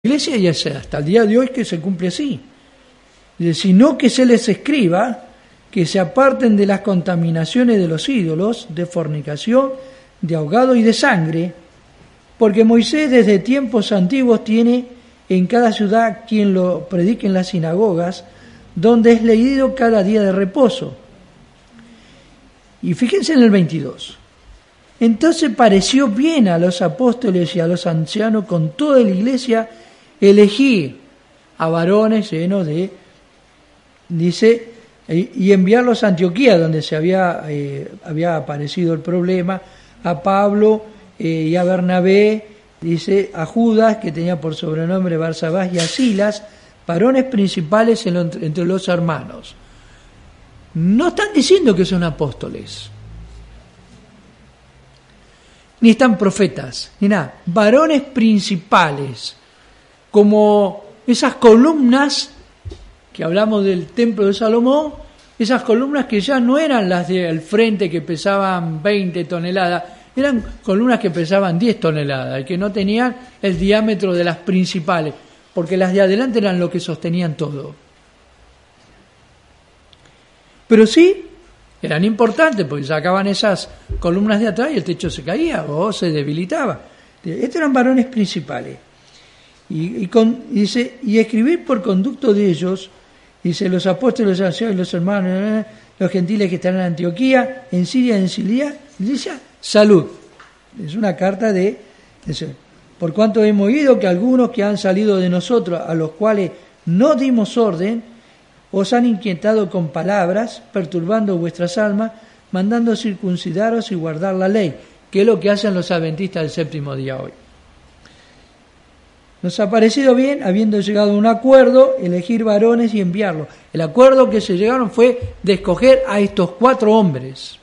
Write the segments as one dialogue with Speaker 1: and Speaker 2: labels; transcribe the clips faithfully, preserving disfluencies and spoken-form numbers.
Speaker 1: Iglesia y es hasta el día de hoy que se cumple así. Sino que se les escriba que se aparten de las contaminaciones de los ídolos, de fornicación, de ahogado y de sangre, porque Moisés desde tiempos antiguos tiene en cada ciudad quien lo predique en las sinagogas, donde es leído cada día de reposo. Y fíjense en el veintidós. Entonces pareció bien a los apóstoles y a los ancianos con toda la iglesia elegir a varones llenos de, dice, y enviarlos a Antioquía, donde se había, eh, había aparecido el problema, a Pablo eh, y a Bernabé, dice, a Judas, que tenía por sobrenombre Barsabás, y a Silas, varones principales en lo, entre los hermanos. No están diciendo que son apóstoles, ni están profetas, ni nada, varones principales, como esas columnas que hablamos del templo de Salomón, esas columnas que ya no eran las del frente que pesaban veinte toneladas, eran columnas que pesaban diez toneladas y que no tenían el diámetro de las principales, porque las de adelante eran lo que sostenían todo. Pero sí, eran importantes porque sacaban esas columnas de atrás y el techo se caía o se debilitaba. Estos eran varones principales. Y, y, con, y dice, y escribir por conducto de ellos, dice, los apóstoles, los ancianos, los hermanos, los gentiles que están en Antioquía, en Siria, en Cilicia, Cilicia, salud. Es una carta de, de, por cuanto hemos oído que algunos que han salido de nosotros, a los cuales no dimos orden, os han inquietado con palabras, perturbando vuestras almas, mandando circuncidaros y guardar la ley, que es lo que hacen los adventistas del séptimo día hoy. Nos ha parecido bien, habiendo llegado a un acuerdo, elegir varones y enviarlos. El acuerdo que se llegaron fue de escoger a estos cuatro hombres.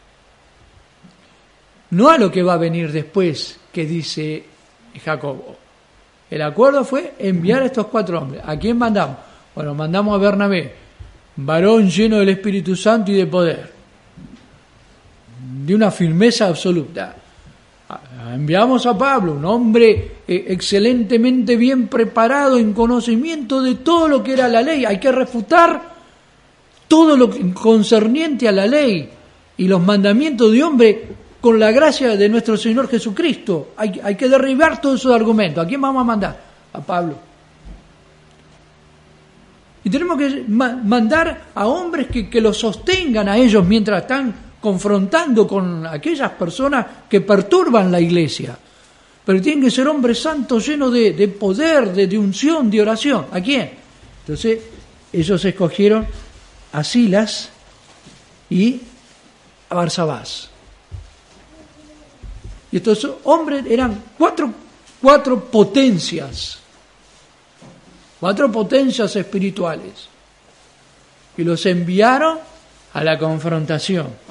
Speaker 1: No a lo que va a venir después, que dice Jacobo. El acuerdo fue enviar a estos cuatro hombres. ¿A quién mandamos? Bueno, mandamos a Bernabé, varón lleno del Espíritu Santo y de poder, de una firmeza absoluta. Enviamos a Pablo, un hombre excelentemente bien preparado en conocimiento de todo lo que era la ley. Hay que refutar todo lo concerniente a la ley y los mandamientos de hombre con la gracia de nuestro Señor Jesucristo. Hay, hay que derribar todos esos argumentos. ¿A quién vamos a mandar? A Pablo. Y tenemos que mandar a hombres que, que los sostengan a ellos mientras están confrontando con aquellas personas que perturban la iglesia. Pero tienen que ser hombres santos llenos de, de poder, de, de unción, de oración. ¿A quién? Entonces, ellos escogieron a Silas y a Barsabás. Y estos hombres eran cuatro, cuatro potencias, cuatro potencias espirituales. Y los enviaron a la confrontación.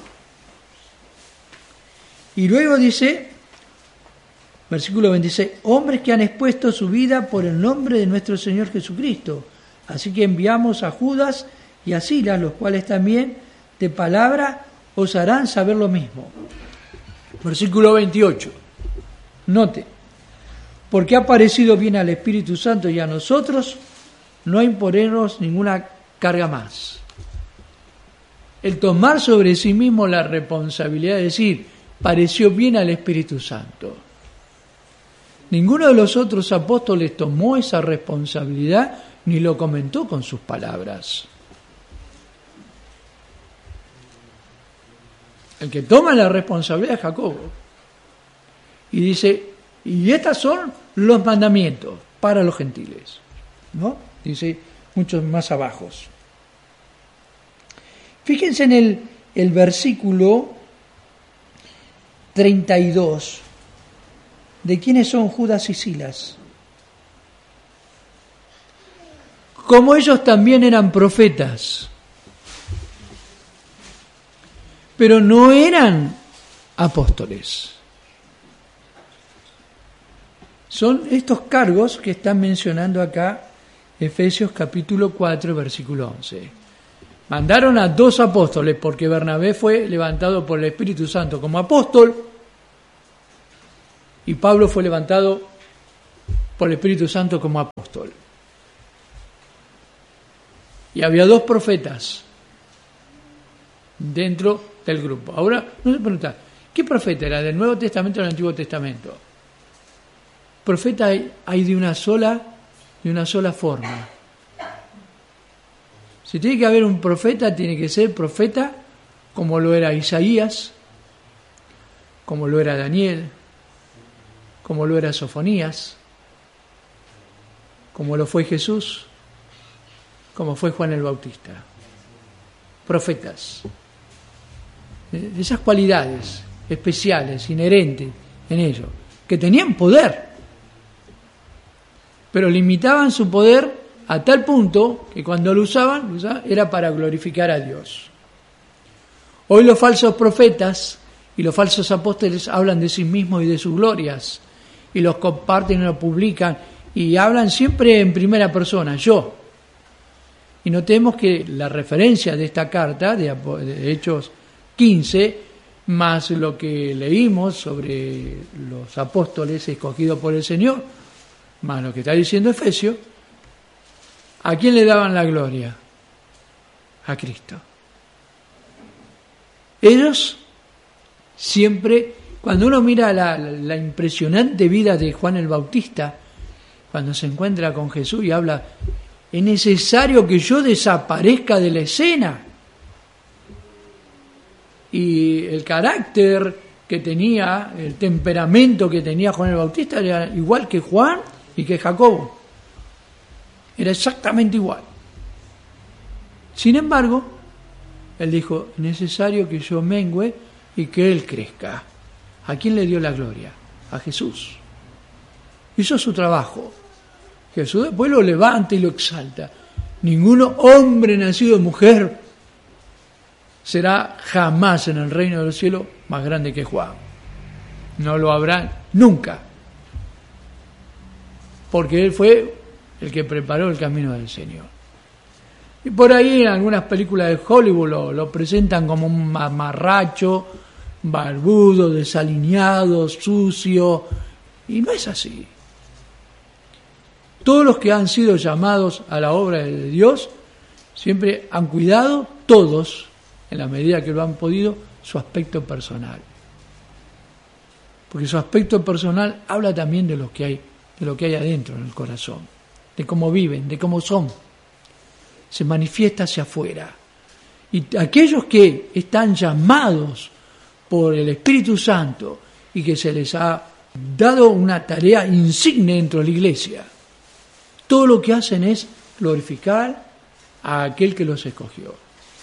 Speaker 1: Y luego dice, versículo veintiséis, hombres que han expuesto su vida por el nombre de nuestro Señor Jesucristo. Así que enviamos a Judas y a Silas, los cuales también de palabra os harán saber lo mismo. Versículo veintiocho. Note, porque ha parecido bien al Espíritu Santo y a nosotros no imponernos ninguna carga más. El tomar sobre sí mismo la responsabilidad de decir, pareció bien al Espíritu Santo. Ninguno de los otros apóstoles tomó esa responsabilidad ni lo comentó con sus palabras. El que toma la responsabilidad es Jacobo. Y dice, y estos son los mandamientos para los gentiles, ¿no? Dice muchos más abajo. Fíjense en el, el versículo treinta y dos. ¿De quiénes son Judas y Silas? Como ellos también eran profetas, pero no eran apóstoles. Son estos cargos que están mencionando acá Efesios capítulo cuatro, versículo once. Mandaron a dos apóstoles porque Bernabé fue levantado por el Espíritu Santo como apóstol y Pablo fue levantado por el Espíritu Santo como apóstol. Y había dos profetas dentro del grupo. Ahora, no se pregunta, ¿qué profeta era? ¿Del Nuevo Testamento o del Antiguo Testamento? Profeta hay, hay de una sola, de una sola forma. Si tiene que haber un profeta, tiene que ser profeta como lo era Isaías, como lo era Daniel, como lo era Sofonías, como lo fue Jesús, como fue Juan el Bautista. Profetas. Esas cualidades especiales, inherentes en ellos, que tenían poder, pero limitaban su poder a tal punto que cuando lo usaban, lo usaban era para glorificar a Dios. Hoy los falsos profetas y los falsos apóstoles hablan de sí mismos y de sus glorias, y los comparten y los publican, y hablan siempre en primera persona, yo. Y notemos que la referencia de esta carta, de, de Hechos quince, más lo que leímos sobre los apóstoles escogidos por el Señor, más lo que está diciendo Efesios, ¿a quién le daban la gloria? A Cristo. Ellos siempre, cuando uno mira la, la impresionante vida de Juan el Bautista, cuando se encuentra con Jesús y habla, es necesario que yo desaparezca de la escena. Y el carácter que tenía, el temperamento que tenía Juan el Bautista era igual que Juan y que Jacobo. Era exactamente igual. Sin embargo, él dijo, es necesario que yo mengüe y que él crezca. ¿A quién le dio la gloria? A Jesús. Hizo su trabajo. Jesús después lo levanta y lo exalta. Ningún hombre nacido de mujer será jamás en el reino del cielo más grande que Juan. No lo habrá nunca. Porque él fue el que preparó el camino del Señor. Y por ahí en algunas películas de Hollywood lo, lo presentan como un mamarracho, barbudo, desalineado, sucio. Y no es así. Todos los que han sido llamados a la obra de Dios siempre han cuidado, todos, en la medida que lo han podido, su aspecto personal. Porque su aspecto personal habla también de lo que hay, de lo que hay adentro en el corazón, de cómo viven, de cómo son. Se manifiesta hacia afuera. Y aquellos que están llamados por el Espíritu Santo y que se les ha dado una tarea insigne dentro de la iglesia, todo lo que hacen es glorificar a aquel que los escogió.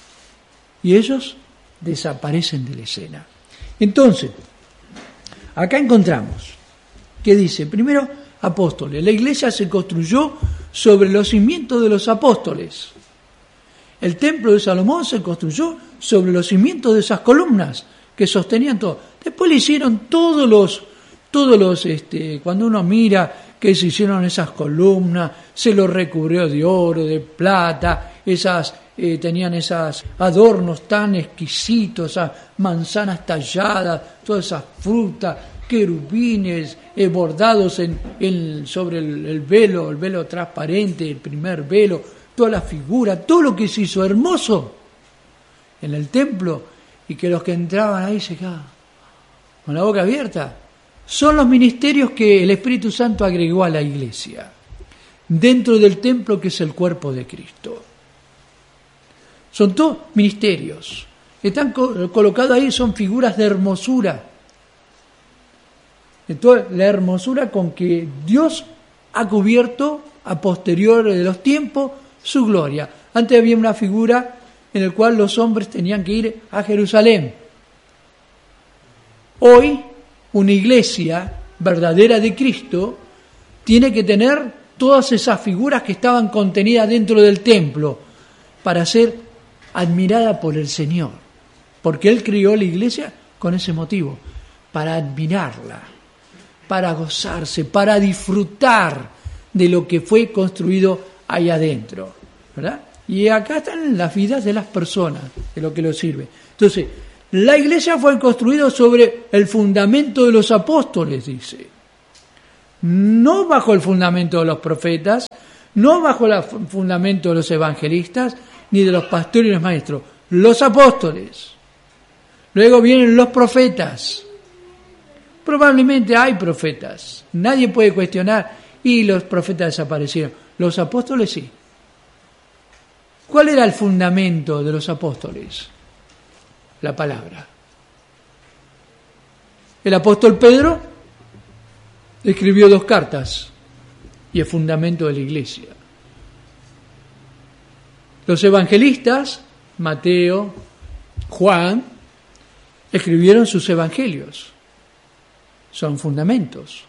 Speaker 1: Y ellos desaparecen de la escena. Entonces, acá encontramos que dice, primero, apóstoles. La iglesia se construyó sobre los cimientos de los apóstoles. El templo de Salomón se construyó sobre los cimientos de esas columnas que sostenían todo. Después le hicieron todos los, todos los, este, cuando uno mira que se hicieron esas columnas, se los recubrió de oro, de plata, esas eh, tenían esos adornos tan exquisitos, esas manzanas talladas, todas esas frutas, querubines eh, bordados en, en, sobre el, el velo, el velo transparente, el primer velo, toda la figura, todo lo que se hizo hermoso en el templo, y que los que entraban ahí se quedaban con la boca abierta. Son los ministerios que el Espíritu Santo agregó a la iglesia, dentro del templo que es el cuerpo de Cristo. Son todos ministerios. Están colocados ahí, son figuras de hermosura. Entonces, la hermosura con que Dios ha cubierto a posteriori de los tiempos su gloria. Antes había una figura en la cual los hombres tenían que ir a Jerusalén. Hoy, una iglesia verdadera de Cristo tiene que tener todas esas figuras que estaban contenidas dentro del templo para ser admirada por el Señor. Porque Él crió la iglesia con ese motivo, para admirarla, para gozarse, para disfrutar de lo que fue construido ahí adentro, ¿verdad? Y acá están las vidas de las personas, de lo que los sirve. Entonces, la iglesia fue construida sobre el fundamento de los apóstoles, dice. no bajo el fundamento de los profetas, no bajo el fundamento de los evangelistas, ni de los pastores y los maestros, los apóstoles. Luego vienen los profetas. Probablemente hay profetas, nadie puede cuestionar, y los profetas desaparecieron. Los apóstoles sí. ¿Cuál era el fundamento de los apóstoles? La palabra. El apóstol Pedro escribió dos cartas y es fundamento de la iglesia. Los evangelistas, Mateo, Juan, escribieron sus evangelios. Son fundamentos.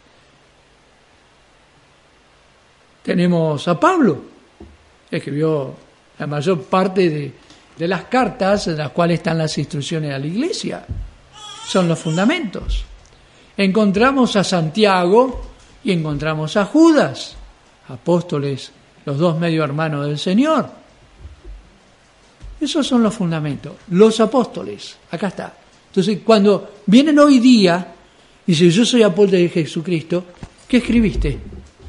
Speaker 1: Tenemos a Pablo, escribió la mayor parte de, de las cartas en las cuales están las instrucciones a la iglesia. Son los fundamentos. Encontramos a Santiago y encontramos a Judas, apóstoles, los dos medio hermanos del Señor. Esos son los fundamentos, los apóstoles, acá está. Entonces, cuando vienen hoy día y dicen, yo soy apóstol de Jesucristo, ¿qué escribiste?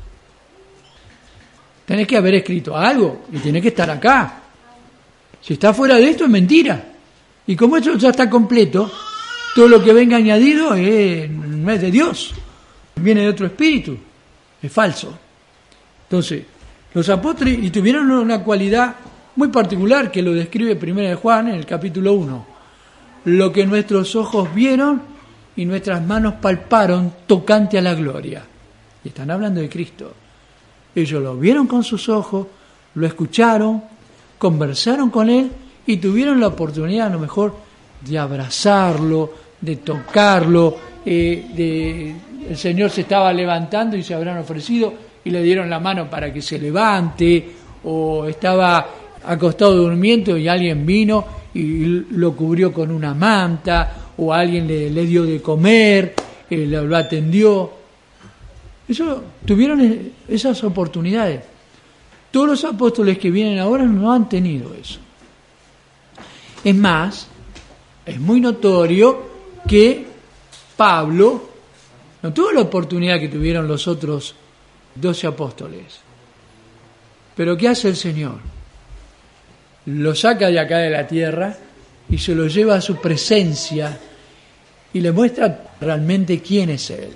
Speaker 1: Tenés que haber escrito algo y tenés que estar acá. Si está fuera de esto es mentira. Y como esto ya está completo, todo lo que venga añadido es, no es de Dios, viene de otro espíritu, es falso. Entonces, los apóstoles y tuvieron una cualidad muy particular que lo describe primero de Juan en el capítulo uno. Lo que nuestros ojos vieron y nuestras manos palparon tocante a la gloria. Y están hablando de Cristo. Ellos lo vieron con sus ojos, lo escucharon, conversaron con Él y tuvieron la oportunidad a lo mejor de abrazarlo, de tocarlo. Eh, de, el Señor se estaba levantando y se habrán ofrecido y le dieron la mano para que se levante, o estaba acostado durmiendo y alguien vino y lo cubrió con una manta, o alguien le, le dio de comer, eh, lo, lo atendió. Eso, tuvieron esas oportunidades. Todos los apóstoles que vienen ahora no han tenido eso. Es más, es muy notorio que Pablo no tuvo la oportunidad que tuvieron los otros doce apóstoles. Pero ¿qué hace el Señor? Lo saca de acá de la tierra y se lo lleva a su presencia y le muestra realmente quién es Él.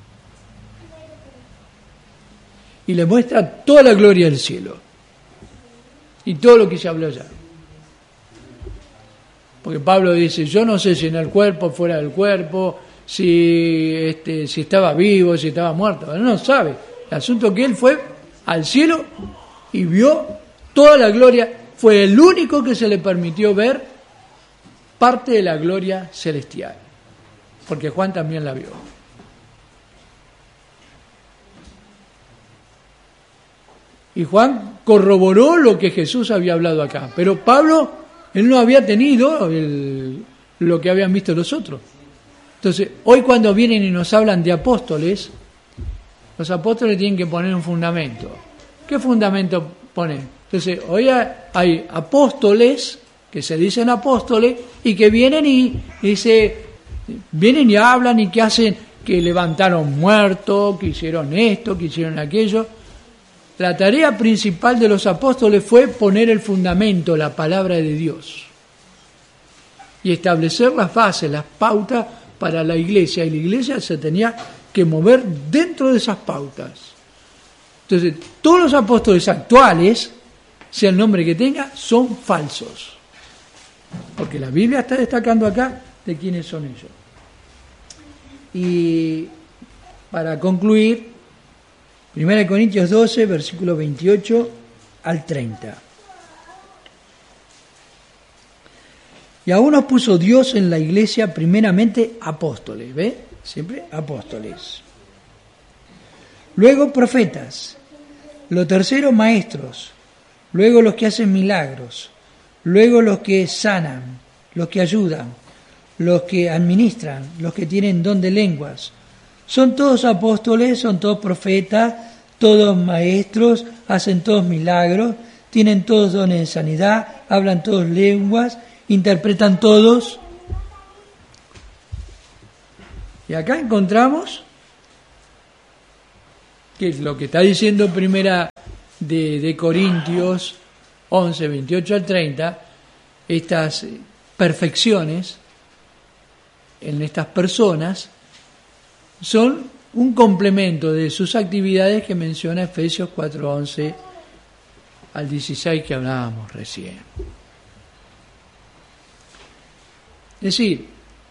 Speaker 1: Y le muestra toda la gloria del cielo y todo lo que se habló allá. Porque Pablo dice, yo no sé si en el cuerpo, fuera del cuerpo, si, este, si estaba vivo, si estaba muerto. Él no sabe. El asunto es que él fue al cielo y vio toda la gloria. Fue el único que se le permitió ver parte de la gloria celestial. Porque Juan también la vio. Y Juan corroboró lo que Jesús había hablado acá. Pero Pablo, él no había tenido el, lo que habían visto los otros. Entonces, hoy cuando vienen y nos hablan de apóstoles, los apóstoles tienen que poner un fundamento. ¿Qué fundamento ponen? Entonces, hoy hay apóstoles, que se dicen apóstoles, y que vienen y, y dice, vienen y hablan y que hacen, que levantaron muertos, que hicieron esto, que hicieron aquello. La tarea principal de los apóstoles fue poner el fundamento, la palabra de Dios, y establecer las bases, las pautas para la iglesia, y la iglesia se tenía que mover dentro de esas pautas. Entonces, todos los apóstoles actuales, sea el nombre que tenga, son falsos, porque la Biblia está destacando acá de quiénes son ellos. Y para concluir, primera Corintios doce, versículo veintiocho al treinta. Y aún nos puso Dios en la iglesia primeramente apóstoles, ¿ve? Siempre apóstoles. Luego profetas. Lo tercero maestros. Luego los que hacen milagros. Luego los que sanan, los que ayudan, los que administran, los que tienen don de lenguas. Son todos apóstoles, son todos profetas, todos maestros, hacen todos milagros, tienen todos dones de sanidad, hablan todos lenguas, interpretan todos. Y acá encontramos que es lo que está diciendo primera de, de Corintios once, veintiocho al treinta, estas perfecciones en estas personas son un complemento de sus actividades que menciona Efesios cuatro, once al dieciséis que hablábamos recién. Es decir,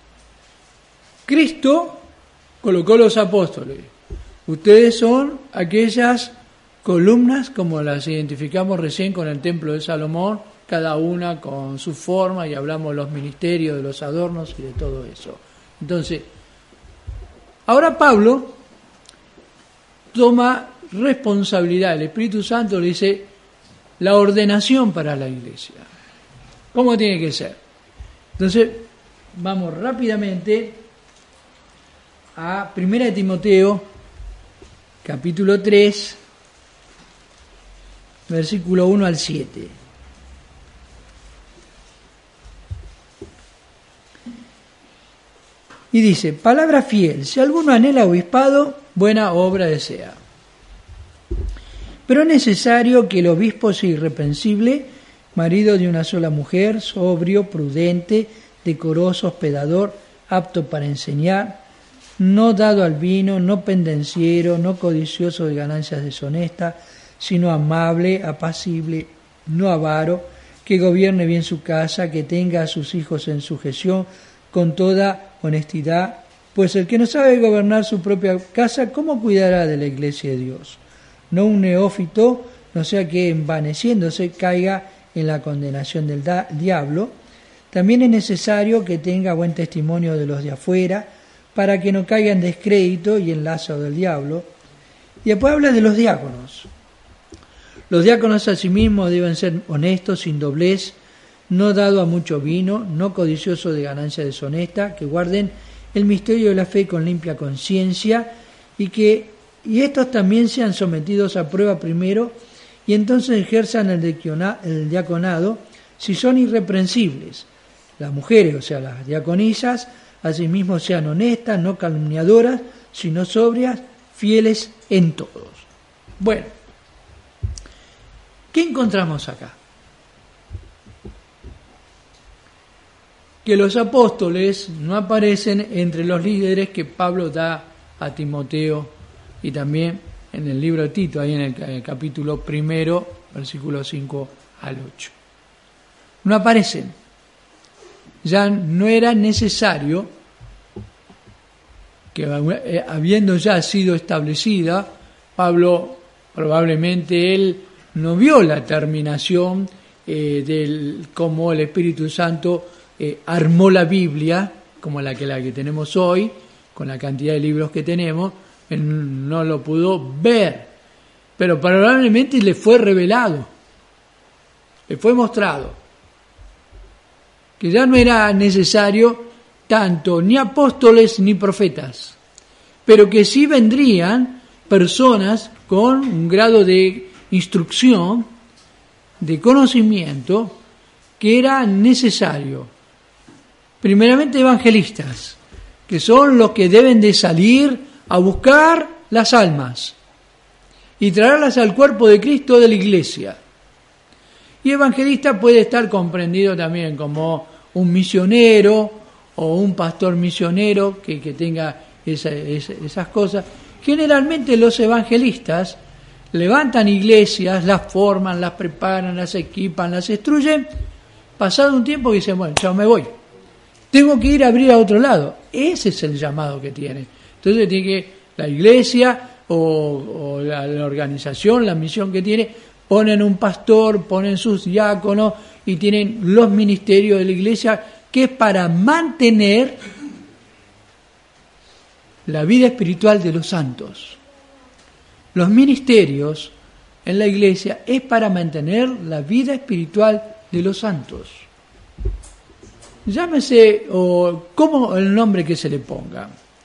Speaker 1: Cristo colocó los apóstoles. Ustedes son aquellas columnas, como las identificamos recién con el templo de Salomón, cada una con su forma, y hablamos de los ministerios, de los adornos y de todo eso. Entonces, ahora Pablo toma responsabilidad. El Espíritu Santo le dice la ordenación para la iglesia. ¿Cómo tiene que ser? Entonces, vamos rápidamente a primera de Timoteo, capítulo tres, versículo uno al siete. Y dice, palabra fiel, si alguno anhela obispado, buena obra desea. Pero es necesario que el obispo sea irreprensible, marido de una sola mujer, sobrio, prudente, decoroso, hospedador, apto para enseñar, no dado al vino, no pendenciero, no codicioso de ganancias deshonestas, sino amable, apacible, no avaro, que gobierne bien su casa, que tenga a sus hijos en sujeción con toda honestidad, pues el que no sabe gobernar su propia casa, ¿cómo cuidará de la iglesia de Dios? No un neófito, no sea que envaneciéndose caiga en la condenación del da- diablo. También es necesario que tenga buen testimonio de los de afuera, para que no caiga en descrédito y en lazo del diablo. Y después habla de los diáconos. Los diáconos asimismo deben ser honestos, sin doblez, no dado a mucho vino, no codicioso de ganancia deshonesta, que guarden el misterio de la fe con limpia conciencia, y que y estos también sean sometidos a prueba primero, y entonces ejerzan el, diacona, el diaconado, si son irreprensibles. Las mujeres, o sea, las diaconisas, asimismo sean honestas, no calumniadoras, sino sobrias, fieles en todos. Bueno, ¿qué encontramos acá? Que los apóstoles no aparecen entre los líderes que Pablo da a Timoteo y también en el libro de Tito, ahí en el, en el capítulo primero, versículos cinco al ocho. No aparecen. Ya no era necesario que, eh, habiendo ya sido establecida, Pablo probablemente él no vio la terminación eh, del cómo el Espíritu Santo eh, armó la Biblia, como la que, la que tenemos hoy, con la cantidad de libros que tenemos. Él no lo pudo ver, pero probablemente le fue revelado, le fue mostrado, que ya no era necesario tanto ni apóstoles ni profetas, pero que sí vendrían personas con un grado de instrucción, de conocimiento, que era necesario. Primeramente evangelistas, que son los que deben de salir a buscar las almas y traerlas al cuerpo de Cristo de la iglesia. Y evangelista puede estar comprendido también como un misionero o un pastor misionero que, que tenga esa, esa, esas cosas. Generalmente los evangelistas levantan iglesias, las forman, las preparan, las equipan, las instruyen. Pasado un tiempo dicen, bueno, ya me voy. Tengo que ir a abrir a otro lado. Ese es el llamado que tiene. Entonces tiene que la iglesia o, o la, la organización, la misión que tiene, ponen un pastor, ponen sus diáconos y tienen los ministerios de la iglesia, que es para mantener la vida espiritual de los santos. Los ministerios en la iglesia es para mantener la vida espiritual de los santos. Llámese, o como el nombre que se le ponga.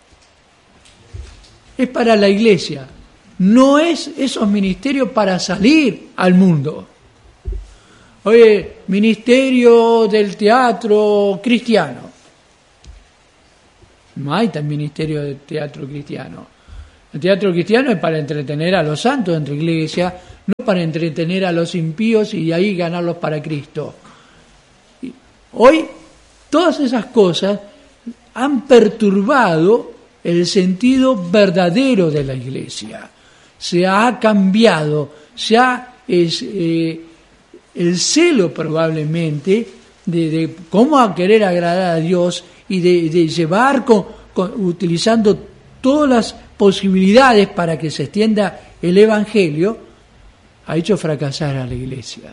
Speaker 1: Es para la iglesia. No es esos ministerios para salir al mundo. Oye, ministerio del teatro cristiano. No hay tal ministerio del teatro cristiano. El teatro cristiano es para entretener a los santos entre iglesia, no para entretener a los impíos y ahí ganarlos para Cristo. Hoy todas esas cosas han perturbado el sentido verdadero de la iglesia. Se ha cambiado, se ha es, eh, el celo probablemente de, de cómo a querer agradar a Dios y de, de llevar con, con, utilizando todas las posibilidades para que se extienda el Evangelio, ha hecho fracasar a la iglesia.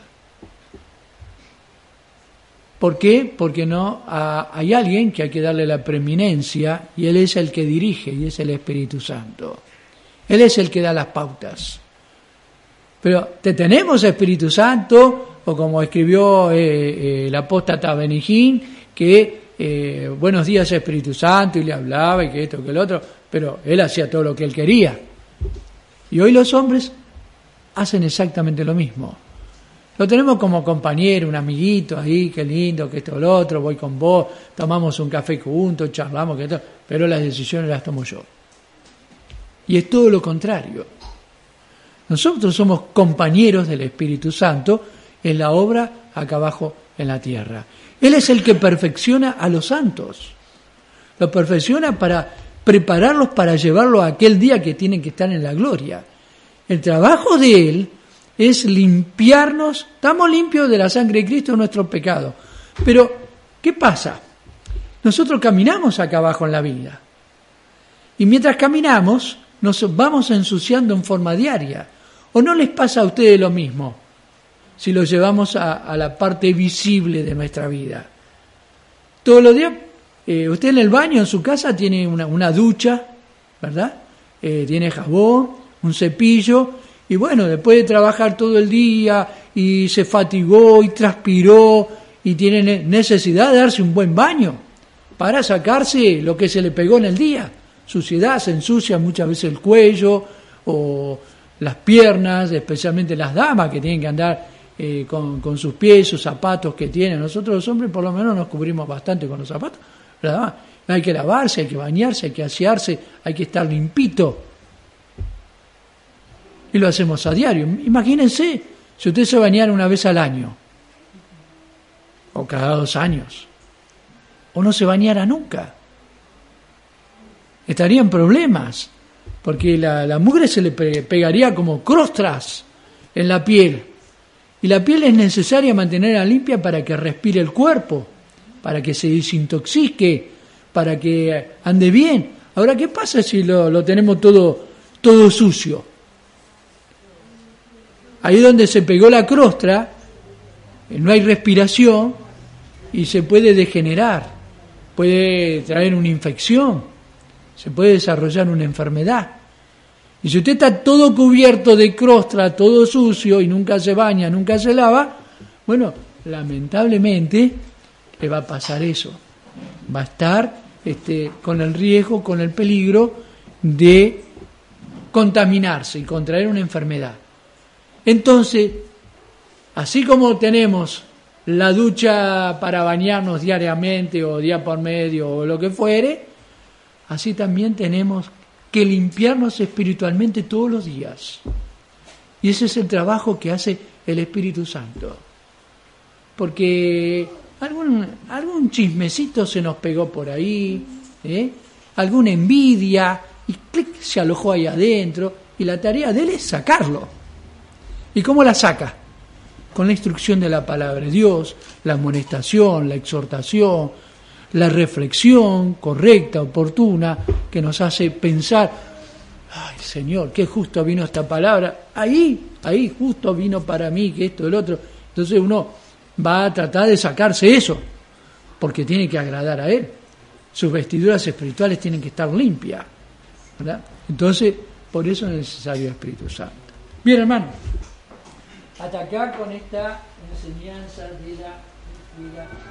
Speaker 1: ¿Por qué? Porque no a, hay alguien que hay que darle la preeminencia y Él es el que dirige y es el Espíritu Santo. Él es el que da las pautas. Pero te tenemos Espíritu Santo, o como escribió eh, eh, el apóstata Benijín, que eh, buenos días Espíritu Santo, y le hablaba y que esto, que el otro, pero él hacía todo lo que él quería. Y hoy los hombres hacen exactamente lo mismo. Lo tenemos como compañero, un amiguito ahí, qué lindo, que esto, lo otro, voy con vos, tomamos un café juntos, charlamos, que esto, pero las decisiones las tomo yo. Y es todo lo contrario. Nosotros somos compañeros del Espíritu Santo en la obra acá abajo en la tierra. Él es el que perfecciona a los santos. Los perfecciona para prepararlos para llevarlos a aquel día que tienen que estar en la gloria. El trabajo de Él es limpiarnos, estamos limpios de la sangre de Cristo de nuestros pecados. Pero, ¿qué pasa? Nosotros caminamos acá abajo en la vida. Y mientras caminamos, nos vamos ensuciando en forma diaria. ¿O no les pasa a ustedes lo mismo? Si lo llevamos a, a la parte visible de nuestra vida. Todos los días, eh, usted en el baño, en su casa, tiene una, una ducha, ¿verdad? Eh, tiene jabón, un cepillo, y bueno, después de trabajar todo el día, y se fatigó, y transpiró, y tiene necesidad de darse un buen baño, para sacarse lo que se le pegó en el día. Suciedad, se ensucia muchas veces el cuello, o las piernas, especialmente las damas que tienen que andar eh, con, con sus pies, sus zapatos que tienen. Nosotros los hombres por lo menos nos cubrimos bastante con los zapatos, ¿verdad? Hay que lavarse, hay que bañarse, hay que asearse, hay que estar limpito. Y lo hacemos a diario. Imagínense si usted se bañara una vez al año, o cada dos años, o no se bañara nunca. Estaría en problemas, porque la, la mugre se le pe- pegaría como crostras en la piel. Y la piel es necesaria mantenerla limpia para que respire el cuerpo, para que se desintoxique, para que ande bien. Ahora, ¿qué pasa si lo, lo tenemos todo, todo sucio? Ahí donde se pegó la crostra, no hay respiración y se puede degenerar, puede traer una infección. Se puede desarrollar una enfermedad. Y si usted está todo cubierto de crostra, todo sucio, y nunca se baña, nunca se lava, bueno, lamentablemente le va a pasar eso. Va a estar este, con el riesgo, con el peligro de contaminarse y contraer una enfermedad. Entonces, así como tenemos la ducha para bañarnos diariamente o día por medio o lo que fuere, así también tenemos que limpiarnos espiritualmente todos los días. Y ese es el trabajo que hace el Espíritu Santo. Porque algún, algún chismecito se nos pegó por ahí, ¿eh? Alguna envidia, y clic, se alojó ahí adentro, y la tarea de él es sacarlo. ¿Y cómo la saca? Con la instrucción de la palabra de Dios, la amonestación, la exhortación, la reflexión correcta, oportuna, que nos hace pensar, ay Señor, qué justo vino esta palabra, ahí, ahí justo vino para mí, que esto, el otro. Entonces uno va a tratar de sacarse eso, porque tiene que agradar a Él. Sus vestiduras espirituales tienen que estar limpias, ¿verdad? Entonces, por eso es necesario el Espíritu Santo. Bien, hermano, hasta acá con esta enseñanza de la... De la